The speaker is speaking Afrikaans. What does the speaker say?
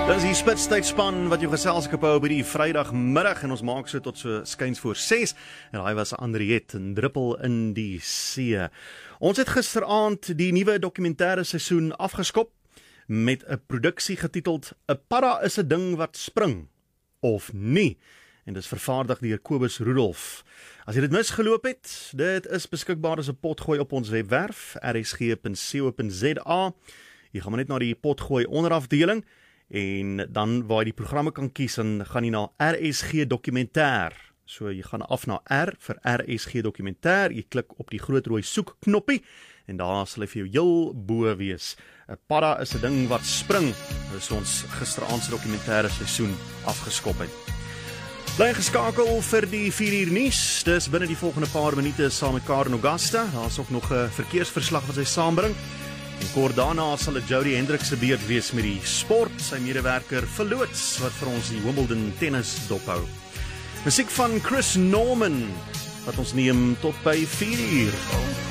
Dit is die Spitstydsspan wat jou geselskap hou by die Vrydagmiddag en ons maak so tot so skuins voor 6 en hy was Andriet, 'n druppel in die see. Ons het gisteraand die nuwe dokumentêre seisoen afgeskop met 'n produksie getiteld 'n Padda is 'n ding wat spring of nie, en dis vervaardig deur Kobus Rudolf. As jy dit misgeloop het, dit is beskikbaar as 'n potgooi op ons webwerf rsg.co.za. Jy gaan maar net na die potgooi onderafdeling en dan waar jy die programme kan kies, en gaan jy na RSG Dokumentêr. So jy gaan af na R vir RSG Dokumentêr, jy klik op die groot rooi soek knoppie en daar sal hy vir jou heel bo wees. 'n Padda is 'n ding wat spring. Dis ons gisteraand se dokumentêre seisoen afgeskop het. Bly geskakel vir die 4 uur nuus. Dis binne die volgende paar minute saam met Karen Augusta. Daar's ook nog 'n verkeersverslag wat sy saambring. En kort daarna sal dit Jody Hendricks se beurt wees met die sport, sy medewerker Verloots wat vir ons die Wimbledon tennis dophou. Musiek van Chris Norman wat ons neem tot by 4 uur.